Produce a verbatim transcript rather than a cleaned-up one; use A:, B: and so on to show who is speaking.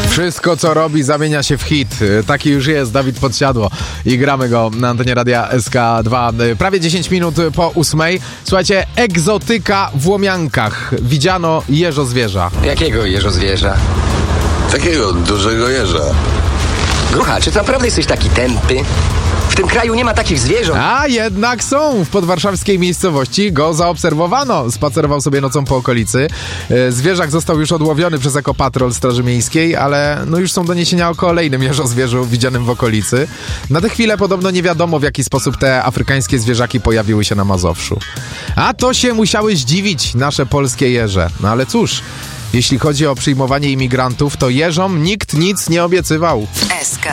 A: Wszystko, co robi, zamienia się w hit. Taki już jest Dawid Podsiadło i gramy go na antenie Radia S K dwa. Prawie dziesięć minut po ósmej. Słuchajcie, egzotyka w Łomiankach. Widziano jeżozwierza.
B: Jakiego jeżozwierza?
C: Takiego dużego jeża.
B: Grucha, czy ty naprawdę jesteś taki tępy? W tym kraju nie ma takich zwierząt.
A: A jednak są. W podwarszawskiej miejscowości go zaobserwowano. Spacerował sobie nocą po okolicy. Zwierzak został już odłowiony przez ekopatrol Straży Miejskiej, ale no już są doniesienia o kolejnym jeżozwierzu widzianym w okolicy. Na tę chwilę podobno nie wiadomo, w jaki sposób te afrykańskie zwierzaki pojawiły się na Mazowszu. A to się musiały zdziwić nasze polskie jeże. No ale cóż, jeśli chodzi o przyjmowanie imigrantów, to jeżom nikt nic nie obiecywał.
D: S K